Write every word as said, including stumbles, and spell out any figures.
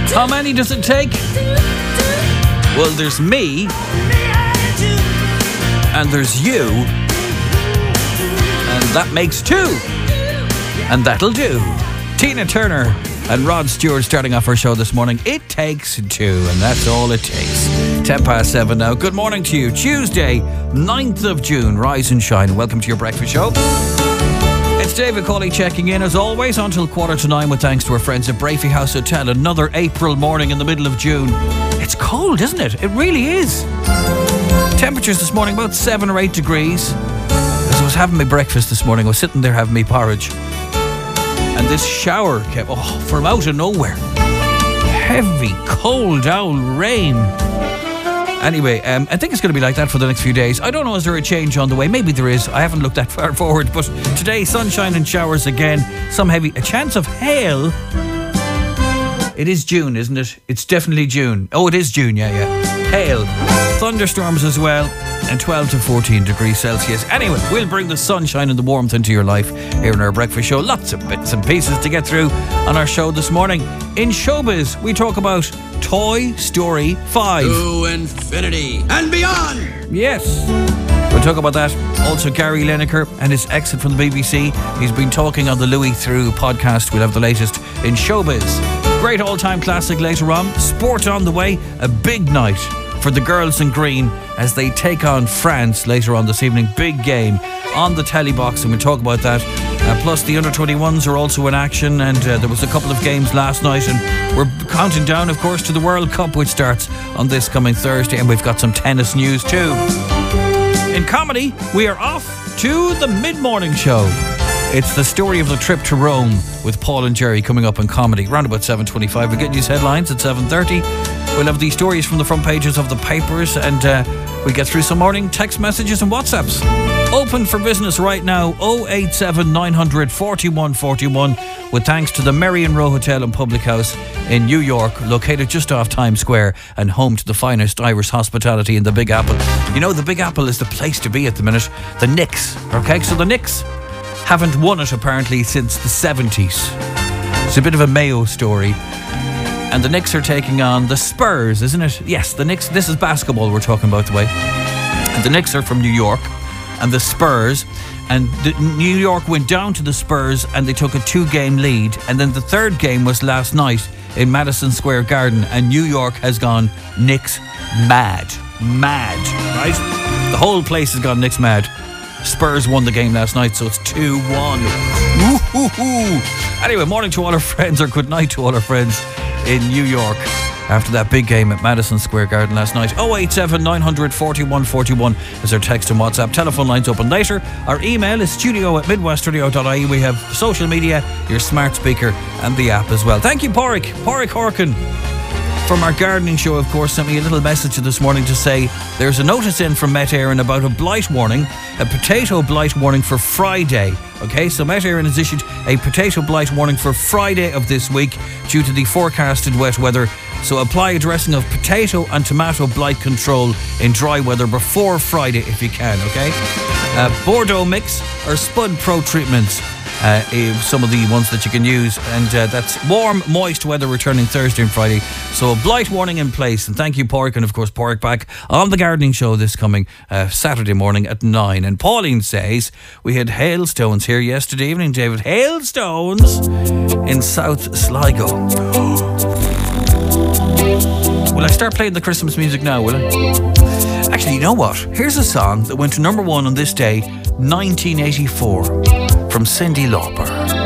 How many does it take? Well, there's me, and there's you, and that makes two. And that'll do. Tina Turner and Rod Stewart starting off our show this morning. It takes two, and that's all it takes. Ten past seven now. Good morning to you. Tuesday, ninth of June. Rise and shine. Welcome to your breakfast show. It's David Cawley checking in as always until quarter to nine with thanks to our friends at Brafey House Hotel. Another April morning in the middle of June. It's cold, isn't it? It really is. Temperatures this morning about seven or eight degrees. As I was having my breakfast this morning, I was sitting there having my porridge. And this shower kept, oh, from out of nowhere. Heavy, cold owl rain. Anyway, um, I think it's going to be like that for the next few days. I don't know, is there a change on the way? Maybe there is. I haven't looked that far forward. But today, sunshine and showers again. Some heavy, a chance of hail. It is June, isn't it? It's definitely June. Oh, it is June, yeah, yeah. Hail. Thunderstorms as well. And twelve to fourteen degrees Celsius. Anyway, we'll bring the sunshine and the warmth into your life here in our breakfast show. Lots of bits and pieces to get through on our show this morning. In showbiz, we talk about Toy Story five. To infinity and beyond. Yes. We'll talk about that. Also, Gary Lineker and his exit from the B B C. He's been talking on the Louis Through podcast. We'll have the latest in showbiz. Great all-time classic later on. Sport on the way. A big night for the girls in green as they take on France later on this evening. Big game on the telly box, and we'll talk about that. Uh, plus the under twenty-ones are also in action, and uh, there was a couple of games last night, and we're counting down, of course, to the World Cup, which starts on this coming Thursday, and we've got some tennis news too. In comedy, we are off to the mid-morning show. It's the story of the trip to Rome with Paul and Jerry coming up in comedy round about seven twenty-five. We'll get news headlines at seven thirty. We'll have the stories from the front pages of the papers, and uh, we get through some morning text messages and WhatsApps. Open for business right now, oh eight seven nine hundred forty-one forty-one, with thanks to the Merrion Row Hotel and Public House in New York, located just off Times Square and home to the finest Irish hospitality in the Big Apple. You know, the Big Apple is the place to be at the minute. The Knicks, okay? So the Knicks haven't won it apparently since the seventies. It's a bit of a Mayo story. And the Knicks are taking on the Spurs, isn't it? Yes, the Knicks. This is basketball we're talking about, the way. And the Knicks are from New York, and the Spurs. And the New York went down to the Spurs, and they took a two-game lead. And then the third game was last night in Madison Square Garden, and New York has gone Knicks mad, mad, right? The whole place has gone Knicks mad. Spurs won the game last night, so it's two one. Anyway, morning to all our friends, or good night to all our friends in New York after that big game at Madison Square Garden last night. oh eight seven nine hundred forty-one forty-one is our text and WhatsApp. Telephone lines open later. Our email is studio at midwestradio dot I E. We have social media, your smart speaker, and the app as well. Thank you, Porrick. Porrick Horkin from our gardening show, of course, sent me a little message this morning to say there's a notice in from Met Éireann about a blight warning, a potato blight warning for Friday. Okay, so Met Éireann has issued a potato blight warning for Friday of this week due to the forecasted wet weather. So apply a dressing of potato and tomato blight control in dry weather before Friday if you can, okay? Uh, Bordeaux mix or Spud Pro treatments. Uh, some of the ones that you can use, and uh, that's warm, moist weather returning Thursday and Friday. So a blight warning in place. And thank you, Porrick, and of course Porrick back on the gardening show this coming uh, Saturday morning at nine. And Pauline says we had hailstones here yesterday evening, David. Hailstones in South Sligo. Will I start playing the Christmas music now, will I? Actually, you know what? Here's a song that went to number one on this day, nineteen eighty-four. From Cyndi Lauper.